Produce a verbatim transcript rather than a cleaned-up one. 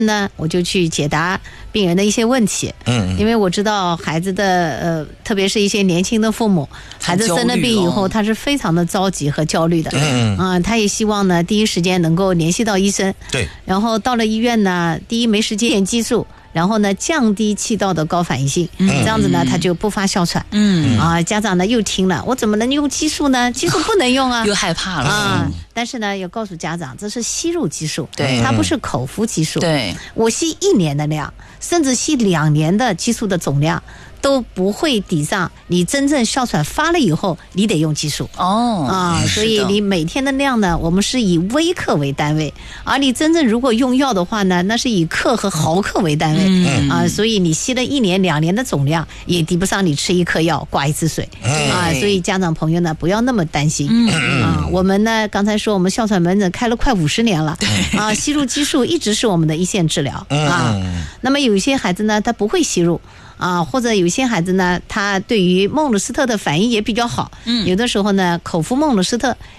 呢，我就去解答病人的一些问题。嗯，因为我知道孩子的呃，特别是一些年轻的父母，孩子生了病以后，他是非常的着急和焦虑的。嗯啊、呃，他也希望呢，第一时间能够联系到医生。 对。 然后到了医院呢，第一没时间验激素。然后呢，降低气道的高反应性，嗯、这样子呢，他就不发哮喘。嗯啊，家长呢又听了，我怎么能用激素呢？激素不能用啊， 又害怕了啊。但是呢，要告诉家长，这是吸入激素， 对， 它不是口服激素。 对， 我吸一年的量，甚至吸两年的激素的总量。都不会抵上你真正哮喘发了以后你得用激素哦啊，所以你每天的量呢，我们是以微克为单位，而你真正如果用药的话呢，那是以克和毫克为单位、嗯、啊，所以你吸了一年两年的总量也抵不上你吃一颗药挂一次水、嗯、啊，所以家长朋友呢不要那么担心、嗯、啊，我们呢刚才说我们哮喘门诊开了快五十年了啊，吸入激素一直是我们的一线治疗啊，那么有一些孩子呢他不会吸入啊，或者有些孩子呢，他对于孟鲁斯特的反应也比较好，嗯，有的时候呢，口服孟鲁斯特